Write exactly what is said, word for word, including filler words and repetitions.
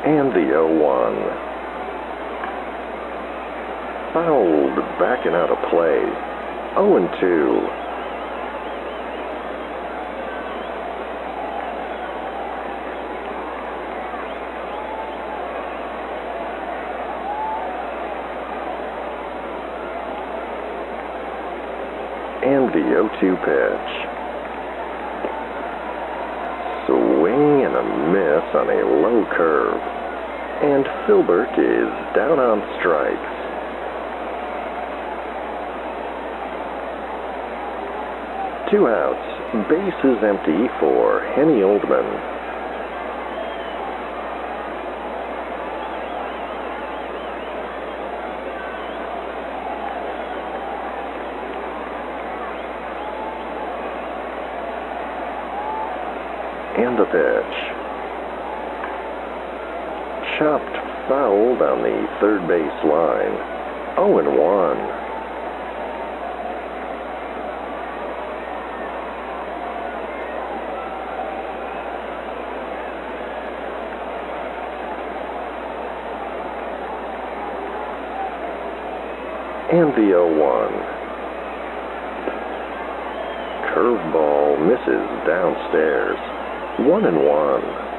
And the oh one. Fouled, backing out of play. oh and two. And the oh two pitch. Swing and a miss on a low curve. And Philbert is down on strikes. Two outs, bases empty for Henny Oldman. And the pitch. Chopped fouled on the third base line. oh and one. And the oh one. Curveball misses downstairs. One and one.